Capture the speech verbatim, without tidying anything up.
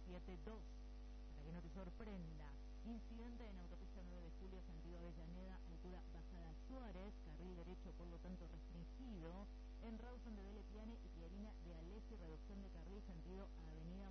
setenta y dos. Para que no te sorprenda, incidente en autopista nueve de julio, sentido Avellaneda, altura Bajada Suárez, carril derecho por lo tanto restringido, en Rawson de Dele Piane y Pierina de Alessi, reducción de carril, sentido Avenida